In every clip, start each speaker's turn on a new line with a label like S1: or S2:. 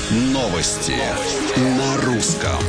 S1: Новости на русском.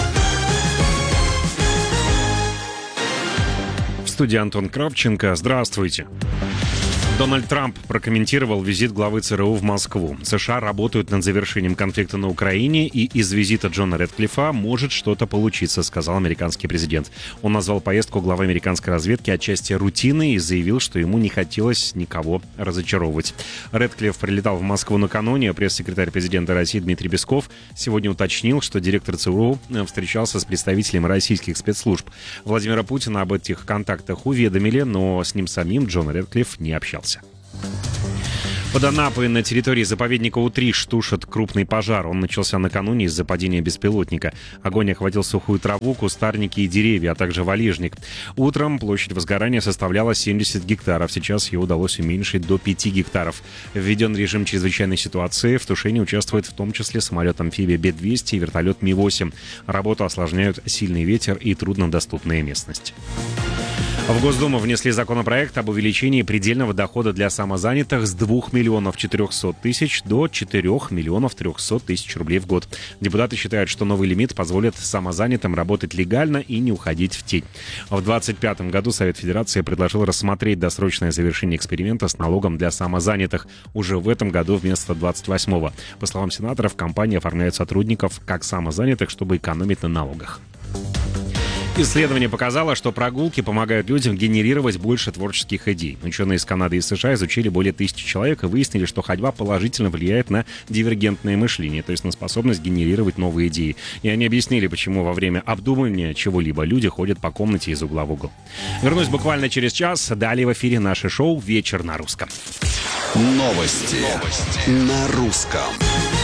S2: В студии Антон Кравченко. Здравствуйте. Дональд Трамп прокомментировал визит главы ЦРУ в Москву. США работают над завершением конфликта на Украине, и из визита Джона Рэдклиффа может что-то получиться, сказал американский президент. Он назвал поездку главы американской разведки отчасти рутиной и заявил, что ему не хотелось никого разочаровывать. Рэдклифф прилетал в Москву накануне. Пресс-секретарь президента России Дмитрий Песков сегодня уточнил, что директор ЦРУ встречался с представителями российских спецслужб. Владимира Путина об этих контактах уведомили, но с ним самим Джон Рэдклифф не общался. Под Анапой на территории заповедника Утриш тушат крупный пожар. Он начался накануне из-за падения беспилотника. Огонь охватил сухую траву, кустарники и деревья, а также валежник. Утром площадь возгорания составляла 70 гектаров. Сейчас ее удалось уменьшить до 5 гектаров. Введен режим чрезвычайной ситуации. В тушении участвует в том числе самолет-амфибия Б-200 и вертолет Ми-8. Работу осложняют сильный ветер и труднодоступная местность. В Госдуму внесли законопроект об увеличении предельного дохода для самозанятых с 2 миллионов 400 тысяч до 4 миллионов 300 тысяч рублей в год. Депутаты считают, что новый лимит позволит самозанятым работать легально и не уходить в тень. В 2025 году Совет Федерации предложил рассмотреть досрочное завершение эксперимента с налогом для самозанятых уже в этом году вместо 28-го. По словам сенаторов, компании оформляют сотрудников как самозанятых, чтобы экономить на налогах. Исследование показало, что прогулки помогают людям генерировать больше творческих идей. Ученые из Канады и США изучили более 1000 человек и выяснили, что ходьба положительно влияет на дивергентное мышление, то есть на способность генерировать новые идеи. И они объяснили, почему во время обдумывания чего-либо люди ходят по комнате из угла в угол. Вернусь буквально через час. Далее в эфире наше шоу «Вечер на русском».
S1: Новости на русском.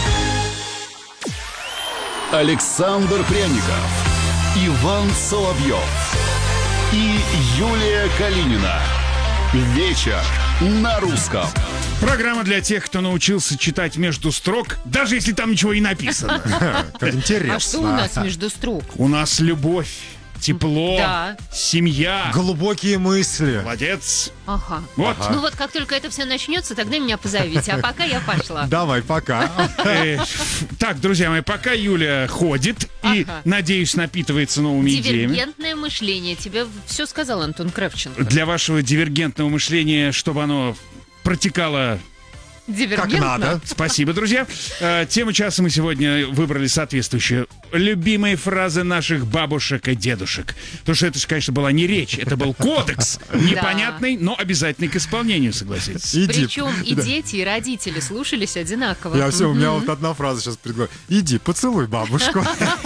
S1: Александр Пряников, Иван Соловьев и Юлия Калинина. Вечер на русском.
S3: Программа для тех, кто научился читать между строк, даже если там ничего и написано.
S4: Как интересно.
S5: А что у нас между строк?
S3: У нас любовь, тепло,
S5: Да.
S3: семья.
S4: Глубокие мысли.
S3: Молодец.
S5: Ага.
S3: Вот.
S5: Ну вот как только это все начнется, тогда меня позовите. А пока я пошла.
S4: Давай, пока.
S3: Так, друзья мои, пока Юля ходит и,
S5: Ага.
S3: надеюсь, напитывается новыми идеями.
S5: Дивергентное мышление. Тебе все сказал Антон Кравченко.
S3: Для вашего дивергентного мышления, чтобы оно протекало...
S5: Дивергентно?
S4: Как надо.
S3: Спасибо, друзья. Тему часа мы сегодня выбрали соответствующие. Любимые фразы наших бабушек и дедушек. Потому что это же, конечно, была не речь, это был кодекс. Непонятный, но обязательный к исполнению, согласитесь.
S4: Иди.
S5: Причем и дети, и родители слушались одинаково.
S4: Я все, у меня вот одна фраза сейчас перед глазами. Иди, поцелуй бабушку.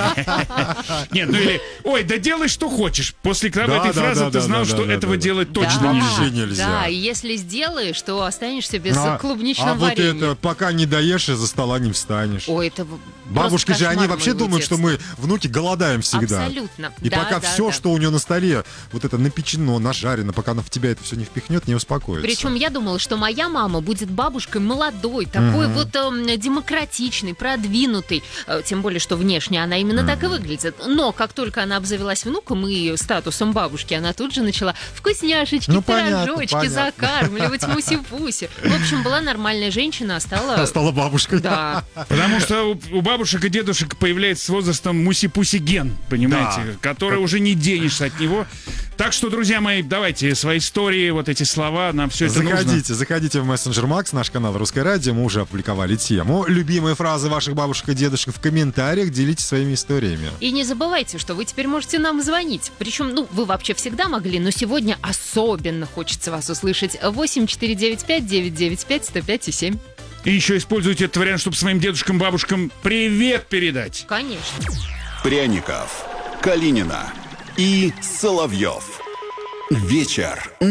S3: Нет, ну или, ой, да делай, что хочешь. После этой
S4: Да,
S3: фразы
S4: да,
S3: ты
S4: да,
S3: знал,
S4: да,
S3: что
S4: да,
S3: этого
S4: да.
S3: делать точно
S5: Да,
S3: нельзя.
S4: Вообще нельзя.
S5: Да, и если сделаешь, то останешься без
S4: А
S5: клубничного
S4: вот
S5: варенья.
S4: это, пока не доешь, из-за стола не встанешь.
S5: Ой, это
S4: Бабушки
S5: просто
S4: же, они
S5: кошмар
S4: вообще
S5: моего
S4: думают, что
S5: детства.
S4: мы, внуки, голодаем всегда.
S5: Абсолютно.
S4: И
S5: Да,
S4: пока
S5: да,
S4: все,
S5: да.
S4: что у нее на столе, вот это напечено, нажарено, пока она в тебя это все не впихнет, не успокоится.
S5: Причем я думала, что моя мама будет бабушкой молодой, такой вот демократичной, продвинутой. Тем более, что внешне она именно так и выглядит. Но как только она обзавелась внуком и статусом бабушки, она тут же начала вкусняшечки,
S4: Ну, понятно,
S5: пирожочки
S4: понятно.
S5: закармливать, муси-пуси. В общем, была нормальная женщина, а стала...
S4: Стала бабушкой.
S5: Да.
S3: Потому что у бабушек и дедушек появляется с возрастом муси-пуси ген, понимаете, который уже не денешься от него. Так что, друзья мои, давайте свои истории, вот эти слова, нам все это нужно.
S4: Заходите в Messenger Max, наш канал Русское радио, мы уже опубликовали тему. Любимые фразы ваших бабушек и дедушек в комментариях, делитесь своими историями.
S5: И не забывайте, что вы теперь можете нам звонить. Причем, вы вообще всегда могли, но сегодня особенно хочется вас услышать. 8495-995-105-7.
S3: И еще используйте этот вариант, чтобы своим дедушкам, бабушкам привет передать.
S5: Конечно.
S1: Пряников, Калинина и Соловьев. Вечер